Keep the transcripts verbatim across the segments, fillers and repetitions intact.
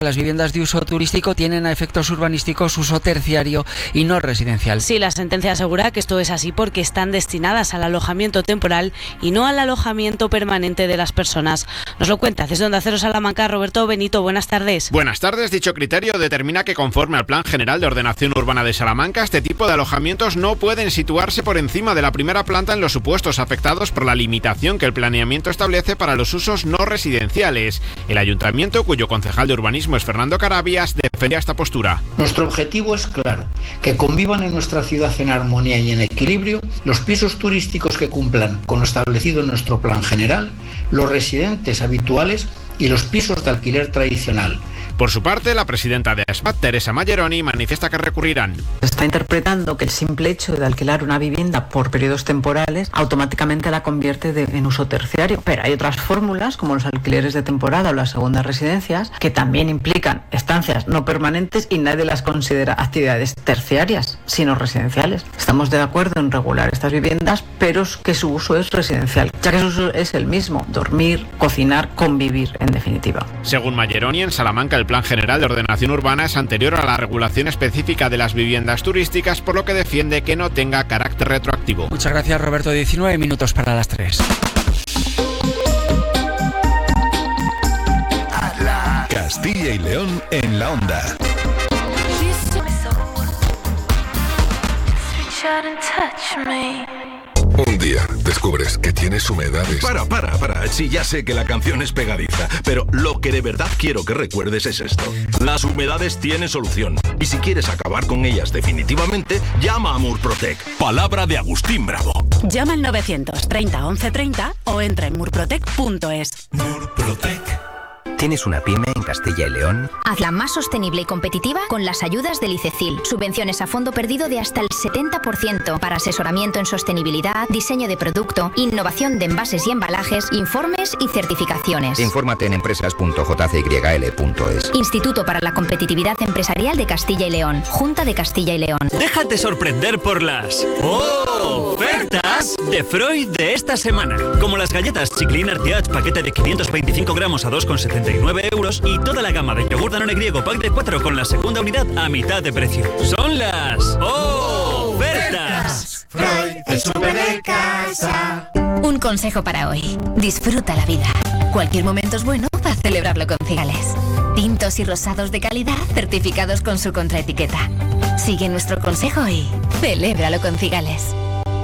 Las viviendas de uso turístico tienen a efectos urbanísticos uso terciario y no residencial. Sí, la sentencia asegura que esto es así porque están destinadas al alojamiento temporal y no al alojamiento permanente de las personas. Nos lo cuenta desde Onda Cero Salamanca Roberto Benito. Buenas tardes. Buenas tardes. Dicho criterio determina que conforme al Plan General de Ordenación Urbana de Salamanca, este tipo de alojamientos no pueden situarse por encima de la primera planta en los supuestos afectados por la limitación que el planeamiento establece para los usos no residenciales. El ayuntamiento, cuyo concejal de urbanismo es Fernando Carabias, defendía esta postura. Nuestro objetivo es claro, que convivan en nuestra ciudad en armonía y en equilibrio los pisos turísticos que cumplan con lo establecido en nuestro plan general, los residentes habituales y los pisos de alquiler tradicional. Por su parte, la presidenta de ASPAT, Teresa Malleroni, manifiesta que recurrirán. Se está interpretando que el simple hecho de alquilar una vivienda por periodos temporales automáticamente la convierte de, en uso terciario. Pero hay otras fórmulas, como los alquileres de temporada o las segundas residencias, que también implican estancias no permanentes y nadie las considera actividades terciarias, sino residenciales. Estamos de acuerdo en regular estas viviendas, pero que su uso es residencial, ya que su uso es el mismo: dormir, cocinar, convivir, en definitiva. Según Malleroni, en Salamanca el Plan General de Ordenación Urbana es anterior a la regulación específica de las viviendas turísticas, por lo que defiende que no tenga carácter retroactivo. Muchas gracias, Roberto. diecinueve minutos para las tres. Castilla y León en la Onda. Un día descubres que tienes humedades. Para, para, para. Sí, ya sé que la canción es pegadiza, pero lo que de verdad quiero que recuerdes es esto. Las humedades tienen solución. Y si quieres acabar con ellas definitivamente, llama a Murprotec. Palabra de Agustín Bravo. Llama al novecientos treinta once treinta o entra en murprotec punto es. Murprotec. ¿Tienes una pyme en Castilla y León? Hazla más sostenible y competitiva con las ayudas del ICECIL. Subvenciones a fondo perdido de hasta el setenta por ciento para asesoramiento en sostenibilidad, diseño de producto, innovación de envases y embalajes, informes y certificaciones. Infórmate en empresas punto j c y l punto es. Instituto para la Competitividad Empresarial de Castilla y León. Junta de Castilla y León. Déjate sorprender por las ¡oh! Ofertas de Freud de esta semana. Como las galletas Chiclin Artiach, paquete de quinientos veinticinco gramos a dos con setenta y nueve euros y toda la gama de yogur Danone griego pack de cuatro con la segunda unidad a mitad de precio. Son las ¡oh! Ofertas. Freud, el súper de casa. Un consejo para hoy. Disfruta la vida. Cualquier momento es bueno para celebrarlo con Cigales. Tintos y rosados de calidad certificados con su contraetiqueta. Sigue nuestro consejo y celébralo con Cigales.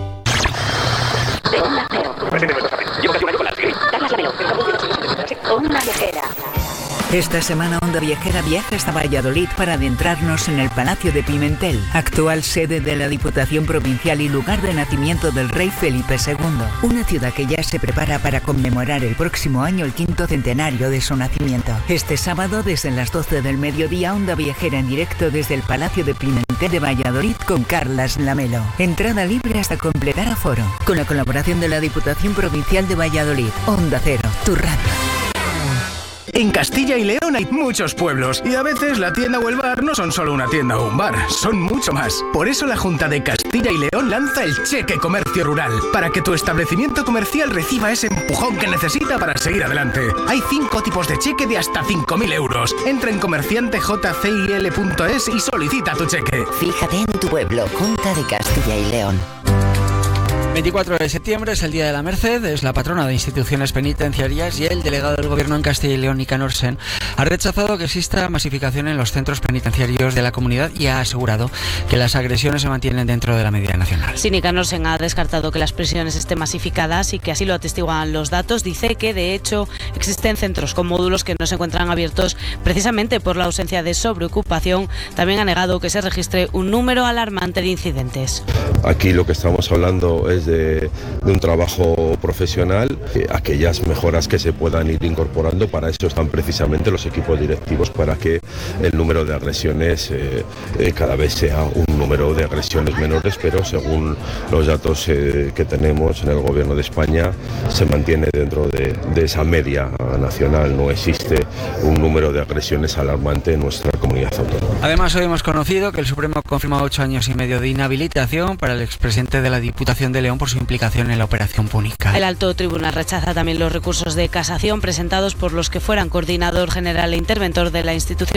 Onda Viajera. Esta semana Onda Viajera viaja hasta Valladolid para adentrarnos en el Palacio de Pimentel, actual sede de la Diputación Provincial y lugar de nacimiento del rey Felipe segundo. Una ciudad que ya se prepara para conmemorar el próximo año el quinto centenario de su nacimiento. Este sábado, desde las doce del mediodía, Onda Viajera en directo desde el Palacio de Pimentel de Valladolid con Carlas Lamelo. Entrada libre hasta completar aforo. Con la colaboración de la Diputación Provincial de Valladolid. Onda Cero, tu radio. En Castilla y León hay muchos pueblos y a veces la tienda o el bar no son solo una tienda o un bar, son mucho más. Por eso la Junta de Castilla y León lanza el Cheque Comercio Rural, para que tu establecimiento comercial reciba ese empujón que necesita para seguir adelante. Hay cinco tipos de cheque de hasta cinco mil euros. Entra en comerciante j c i l punto es y solicita tu cheque. Fíjate en tu pueblo, Junta de Castilla y León. veinticuatro de septiembre es el Día de la Merced, es la patrona de instituciones penitenciarias y el delegado del Gobierno en Castilla y León, Nicanor Sen, ha rechazado que exista masificación en los centros penitenciarios de la comunidad y ha asegurado que las agresiones se mantienen dentro de la medida nacional. Sí, Nicanor Sen ha descartado que las prisiones estén masificadas y que así lo atestiguan los datos. Dice que, de hecho, existen centros con módulos que no se encuentran abiertos precisamente por la ausencia de sobreocupación. También ha negado que se registre un número alarmante de incidentes. Aquí lo que estamos hablando es De, de un trabajo profesional, eh, aquellas mejoras que se puedan ir incorporando. Para eso están precisamente los equipos directivos, para que el número de agresiones eh, eh, cada vez sea un un número de agresiones menores, pero según los datos eh, que tenemos en el Gobierno de España se mantiene dentro de, de esa media nacional. No existe un número de agresiones alarmante en nuestra comunidad autónoma. Además, hoy hemos conocido que el Supremo confirma ocho años y medio de inhabilitación para el expresidente de la Diputación de León por su implicación en la Operación Púnica. El alto tribunal rechaza también los recursos de casación presentados por los que fueran coordinador general e interventor de la institución